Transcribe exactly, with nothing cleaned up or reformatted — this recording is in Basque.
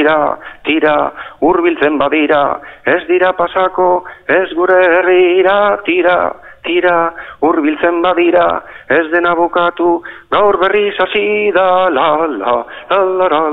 tira, tira, hurbiltzen badira, ez dira pasako, ez gure herrira, tira, tira, hurbiltzen badira, ez dena bukatu, gaur berriz hasi da, la, la, la, la, la.